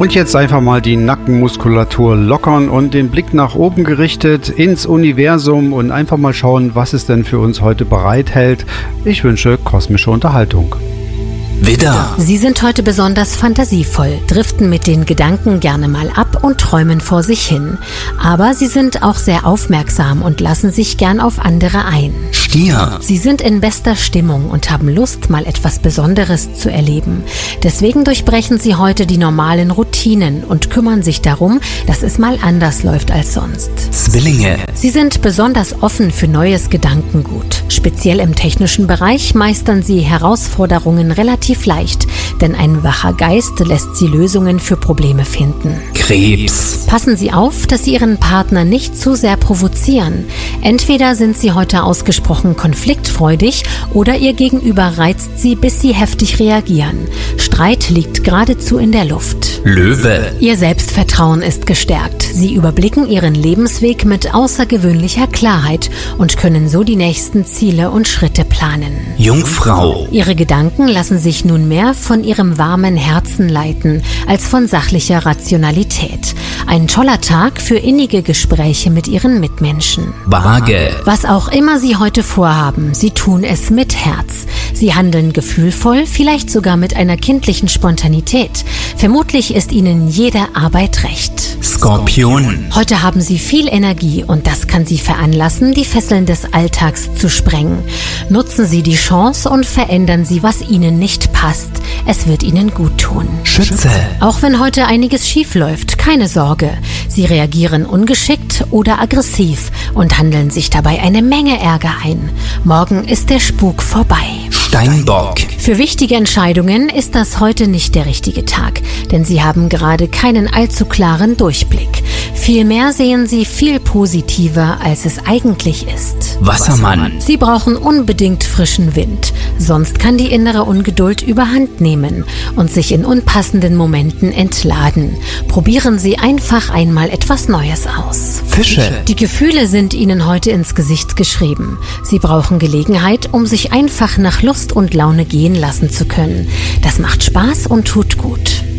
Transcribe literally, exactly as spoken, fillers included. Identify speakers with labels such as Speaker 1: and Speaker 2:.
Speaker 1: Und jetzt einfach mal die Nackenmuskulatur lockern und den Blick nach oben gerichtet ins Universum und einfach mal schauen, was es denn für uns heute bereithält. Ich wünsche kosmische Unterhaltung.
Speaker 2: Widder.
Speaker 3: Sie sind heute besonders fantasievoll, driften mit den Gedanken gerne mal ab und träumen vor sich hin. Aber sie sind auch sehr aufmerksam und lassen sich gern auf andere ein.
Speaker 2: Stier.
Speaker 3: Sie sind in bester Stimmung und haben Lust, mal etwas Besonderes zu erleben. Deswegen durchbrechen sie heute die normalen Routinen und kümmern sich darum, dass es mal anders läuft als sonst.
Speaker 2: Zwillinge.
Speaker 3: Sie sind besonders offen für neues Gedankengut. Speziell im technischen Bereich meistern sie Herausforderungen relativ leicht, denn ein wacher Geist lässt sie Lösungen für Probleme finden.
Speaker 2: Krebs.
Speaker 3: Passen Sie auf, dass Sie Ihren Partner nicht zu sehr provozieren. Entweder sind Sie heute ausgesprochen konfliktfreudig oder Ihr Gegenüber reizt Sie, bis Sie heftig reagieren. Streit liegt geradezu in der Luft.
Speaker 2: Löwe.
Speaker 3: Ihr Selbstvertrauen ist gestärkt. Sie überblicken Ihren Lebensweg mit außergewöhnlicher Klarheit und können so die nächsten Ziele und Schritte planen.
Speaker 2: Jungfrau.
Speaker 3: Ihre Gedanken lassen sich nunmehr von Ihrem warmen Herzen leiten, als von sachlicher Rationalität. Ein toller Tag für innige Gespräche mit Ihren Mitmenschen.
Speaker 2: Waage.
Speaker 3: Was auch immer Sie heute vorhaben, Sie tun es mit Herz. Sie handeln gefühlvoll, vielleicht sogar mit einer kindlichen Spontanität. Vermutlich ist Ihnen jede Arbeit recht.
Speaker 2: Skorpion.
Speaker 3: Heute haben Sie viel Energie und das kann Sie veranlassen, die Fesseln des Alltags zu sprengen. Nutzen Sie die Chance und verändern Sie, was Ihnen nicht passt. Es wird Ihnen gut tun.
Speaker 2: Schütze.
Speaker 3: Auch wenn heute einiges schief läuft, keine Sorge. Sie reagieren ungeschickt oder aggressiv und handeln sich dabei eine Menge Ärger ein. Morgen ist der Spuk vorbei.
Speaker 2: Steinbock.
Speaker 3: Für wichtige Entscheidungen ist das heute nicht der richtige Tag, denn Sie haben gerade keinen allzu klaren Durchblick. Vielmehr sehen Sie viel positiver, als es eigentlich ist.
Speaker 2: Wassermann.
Speaker 3: Sie brauchen unbedingt frischen Wind, sonst kann die innere Ungeduld überhand nehmen und sich in unpassenden Momenten entladen. Probieren Sie einfach einmal etwas Neues aus.
Speaker 2: Fische.
Speaker 3: Die Gefühle sind Ihnen heute ins Gesicht geschrieben. Sie brauchen Gelegenheit, um sich einfach nach Lust und Laune gehen lassen zu können. Das macht Spaß und tut gut.